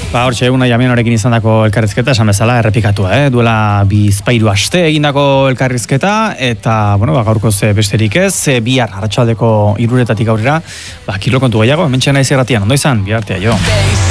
Hortxe eguna Jamienorekin izandako elkarrizketa, esan bezala, errepikatua, duela bizpairu aste egindako elkarrizketa, eta, gaurkoz besterik ez, bihar arratsaldeko 3:00 aurrera, kilo kontu gehiago, hementxe naiz irratian, ondo izan, bihar artea, jo.